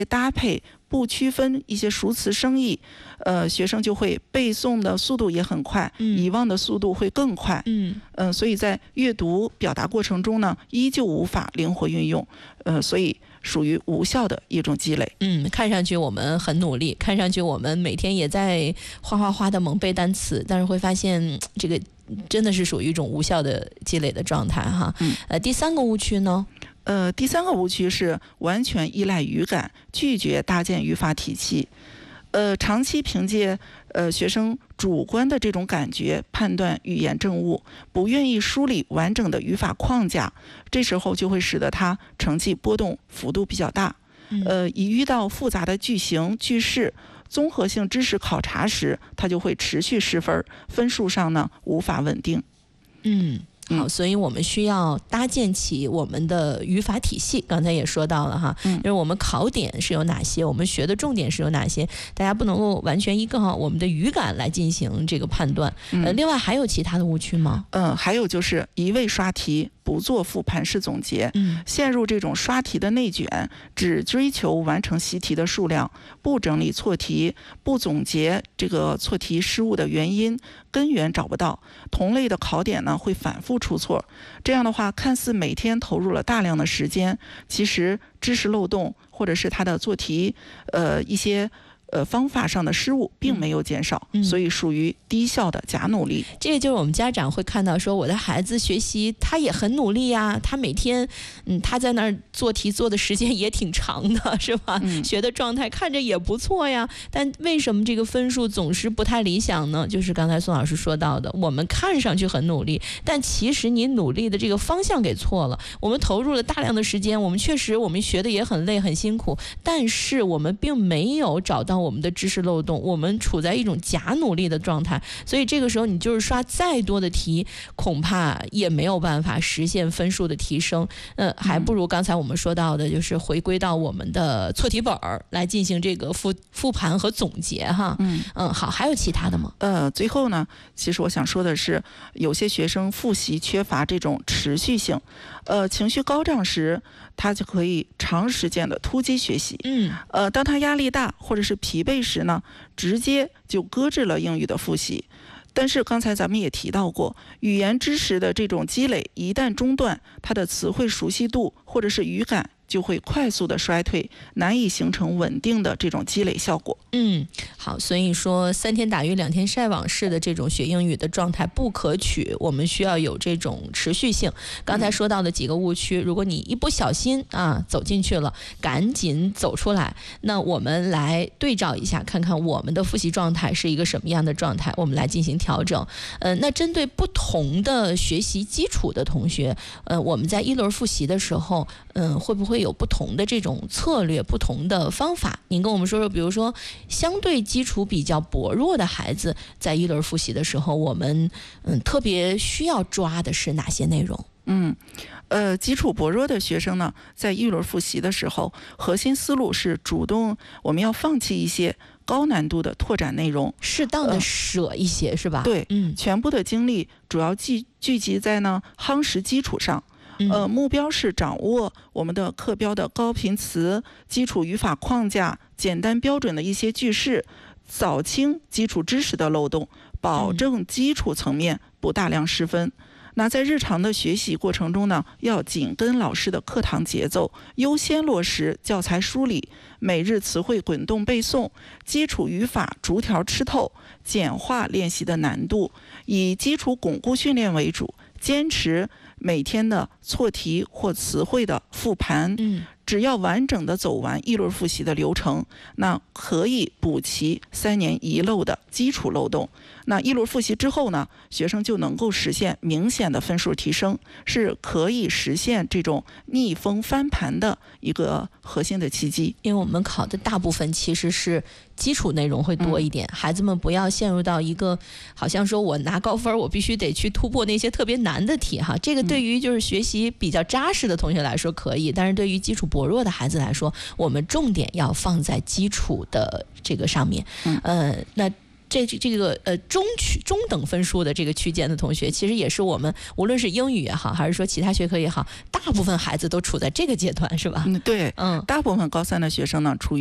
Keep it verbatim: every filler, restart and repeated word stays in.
搭配不区分一些熟词生义，呃，学生就会背诵的速度也很快， 嗯、 遗忘的速度会更快。 嗯， 呃，所以在阅读表达过程中呢，依旧无法灵活运用，呃，所以属于无效的一种积累。 嗯，看上去我们很努力，看上去我们每天也在哗哗哗的猛背单词，但是会发现这个真的是属于一种无效的积累的状态哈。 嗯， 呃，第三个误区呢？ 呃，第三个误区是完全依赖语感，拒绝搭建语法体系。呃，长期凭借呃学生主观的这种感觉判断语言政务，不愿意梳理完整的语法框架，这时候就会使得他成绩波动幅度比较大。呃，一遇到复杂的句型、句式、综合性知识考察时，他就会持续失分，分数上呢无法稳定。 嗯。好，所以我们需要搭建起我们的语法体系。刚才也说到了哈， 嗯， 就是我们考点是有哪些，我们学的重点是有哪些，大家不能够完全依靠我们的语感来进行这个判断。 嗯、 呃，另外还有其他的误区吗？ 嗯，还有就是一味刷题，不做复盘式总结， 嗯， 陷入这种刷题的内卷，只追求完成习题的数量，不整理错题，不总结这个错题失误的原因，根源找不到，同类的考点呢会反复出错。这样的话，看似每天投入了大量的时间，其实知识漏洞或者是他的做题呃一些呃方法上的失误并没有减少， 嗯、 所以属于低效的假努力。 这个就是我们家长会看到说，我的孩子学习他也很努力呀，他每天嗯他在那儿做题做的时间也挺长的，是吧？ 嗯、 学的状态看着也不错呀，但为什么这个分数总是不太理想呢？就是刚才宋老师说到的，我们看上去很努力，但其实你努力的这个方向给错了。我们投入了大量的时间，我们确实我们学的也很累很辛苦，但是我们并没有找到我们的知识漏洞，我们处在一种假努力的状态，所以这个时候你就是刷再多的题，恐怕也没有办法实现分数的提升。呃，还不如刚才我们说到的，就是回归到我们的错题本儿来进行这个复复盘和总结哈。 嗯嗯，好，还有其他的吗？ 呃，最后呢，其实我想说的是，有些学生复习缺乏这种持续性，呃，情绪高涨时，他就可以长时间的突击学习。 嗯， 呃，当他压力大或者是疲惫时呢，直接就搁置了英语的复习。但是刚才咱们也提到过，语言知识的这种积累一旦中断，他的词汇熟悉度或者是语感就会快速的衰退，难以形成稳定的这种积累效果。 嗯，好，所以说三天打鱼两天晒网式的这种学英语的状态不可取，我们需要有这种持续性。刚才说到的几个误区，如果你一不小心啊走进去了，赶紧走出来。那我们来对照一下，看看我们的复习状态是一个什么样的状态，我们来进行调整。呃，那针对不同的学习基础的同学，呃，我们在一轮复习的时候，嗯、呃，会不会有不同的这种策略、不同的方法？您跟我们说说，比如说相对基础比较薄弱的孩子，在一轮复习的时候，我们嗯特别需要抓的是哪些内容？ 嗯，呃，基础薄弱的学生呢，在一轮复习的时候，核心思路是主动，我们要放弃一些高难度的拓展内容， 适当的舍一些，呃、是吧？ 对， 嗯， 全部的精力主要聚聚集在呢夯实基础上。呃，目标是掌握我们的课标的高频词、基础语法框架、简单标准的一些句式，扫清基础知识的漏洞，保证基础层面不大量失分。那在日常的学习过程中呢，要紧跟老师的课堂节奏，优先落实教材梳理，每日词汇滚动背诵，基础语法逐条吃透，简化练习的难度，以基础巩固训练为主，坚持每天的错题或词汇的复盘， 嗯， 只要完整的走完一轮复习的流程，那可以补齐三年遗漏的基础漏洞。那一轮复习之后呢，学生就能够实现明显的分数提升，是可以实现这种逆风翻盘的一个核心的契机。 因为我们考的大部分其实是基础内容会多一点，嗯、孩子们不要陷入到一个好像说我拿高分我必须得去突破那些特别难的题哈，这个对于就是学习比较扎实的同学来说可以，但是对于基础薄弱的孩子来说，我们重点要放在基础的这个上面。 嗯， 呃，那这这个呃中区中等分数的这个区间的同学，其实也是我们无论是英语也好，还是说其他学科也好，大部分孩子都处在这个阶段，是吧？ 嗯，对， 嗯， 大部分高三的学生呢处于